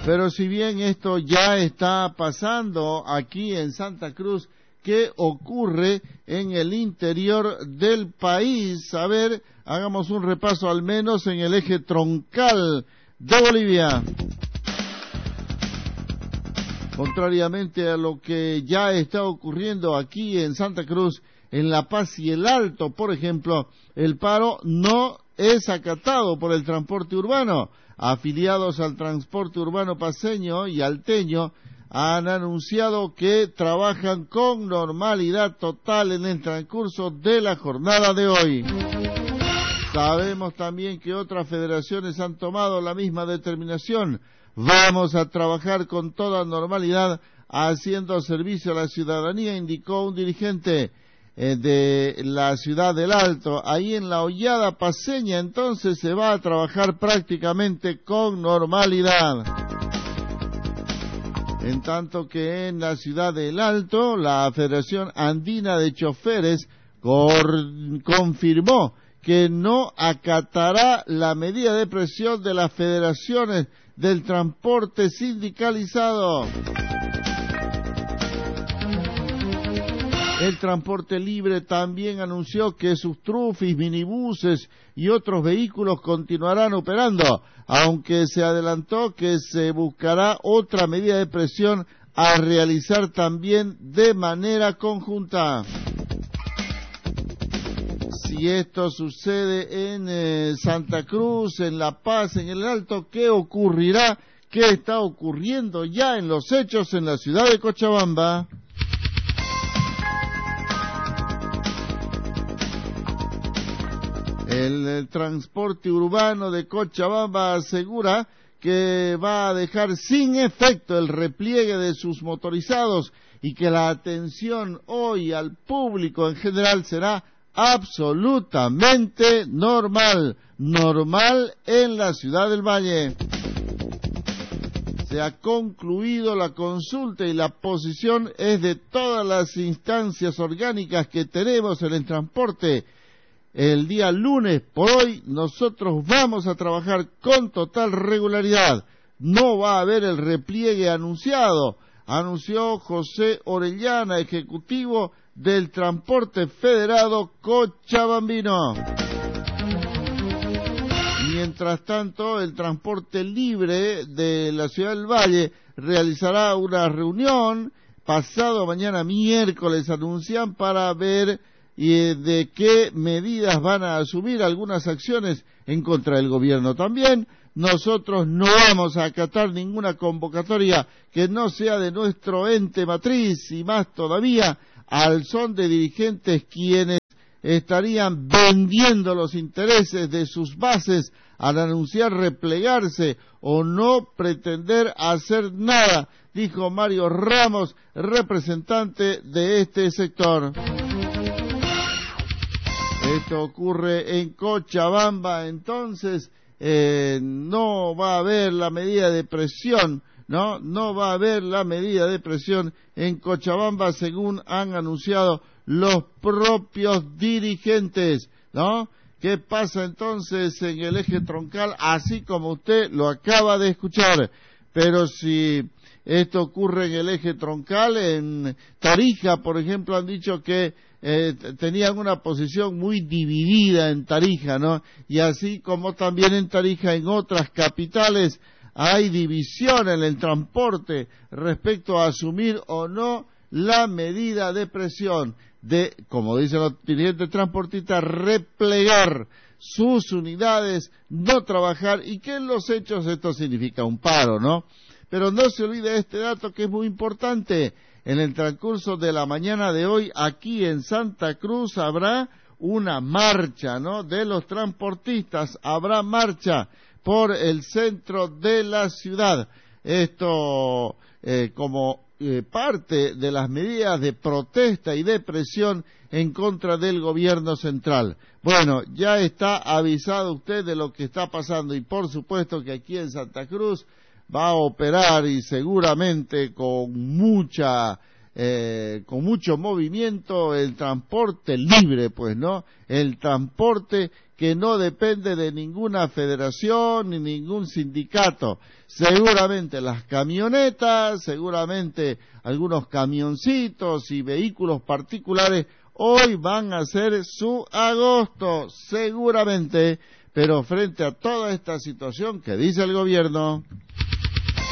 Pero si bien esto ya está pasando aquí en Santa Cruz, ¿qué ocurre en el interior del país? A ver, hagamos un repaso al menos en el eje troncal de Bolivia. Contrariamente a lo que ya está ocurriendo aquí en Santa Cruz, en La Paz y el Alto, por ejemplo, el paro no es acatado por el transporte urbano. Afiliados al transporte urbano paceño y alteño han anunciado que trabajan con normalidad total en el transcurso de la jornada de hoy. Sabemos también que otras federaciones han tomado la misma determinación. Vamos a trabajar con toda normalidad haciendo servicio a la ciudadanía, indicó un dirigente de la ciudad del Alto. Ahí en la hollada paceña entonces se va a trabajar prácticamente con normalidad. En tanto que en la ciudad del Alto, la Federación Andina de Choferes confirmó que no acatará la medida de presión de las federaciones del transporte sindicalizado. El transporte libre también anunció que sus trufis, minibuses y otros vehículos continuarán operando, aunque se adelantó que se buscará otra medida de presión a realizar también de manera conjunta. Si esto sucede en Santa Cruz, en La Paz, en el Alto, ¿qué ocurrirá? ¿Qué está ocurriendo ya en los hechos en la ciudad de Cochabamba? El transporte urbano de Cochabamba asegura que va a dejar sin efecto el repliegue de sus motorizados y que la atención hoy al público en general será absolutamente normal en la ciudad del Valle. Se ha concluido la consulta y la posición es de todas las instancias orgánicas que tenemos en el transporte. El día lunes por hoy nosotros vamos a trabajar con total regularidad. No va a haber el repliegue anunciado, anunció José Orellana, ejecutivo del Transporte Federado Cochabambino. Mientras tanto, el transporte libre de la ciudad del Valle realizará una reunión pasado mañana miércoles, anuncian, para ver de qué medidas van a asumir algunas acciones en contra del gobierno. También nosotros no vamos a acatar ninguna convocatoria que no sea de nuestro ente matriz, y más todavía al son de dirigentes quienes estarían vendiendo los intereses de sus bases al anunciar replegarse o no pretender hacer nada, dijo Mario Ramos, representante de este sector. Esto ocurre en Cochabamba, entonces no va a haber la medida de presión, no va a haber la medida de presión en Cochabamba, según han anunciado los propios dirigentes, ¿no? ¿Qué pasa entonces en el eje troncal? Así como usted lo acaba de escuchar. Pero si esto ocurre en el eje troncal, en Tarija, por ejemplo, han dicho que tenían una posición muy dividida en Tarija, ¿no? Y así como también en Tarija, en otras capitales, hay división en el transporte respecto a asumir o no la medida de presión de, como dicen los dirigentes transportistas, replegar sus unidades, no trabajar, y que en los hechos esto significa un paro, ¿no? Pero no se olvide este dato que es muy importante. En el transcurso de la mañana de hoy, aquí en Santa Cruz, habrá una marcha, ¿no?, de los transportistas. Habrá marcha por el centro de la ciudad. Esto como parte de las medidas de protesta y de presión en contra del gobierno central. Bueno, ya está avisado usted de lo que está pasando, y por supuesto que aquí en Santa Cruz va a operar, y seguramente con mucha con mucho movimiento, el transporte libre, pues, ¿no? El transporte que no depende de ninguna federación ni ningún sindicato. Seguramente las camionetas, seguramente algunos camioncitos y vehículos particulares hoy van a hacer su agosto, seguramente, pero frente a toda esta situación que dice el gobierno,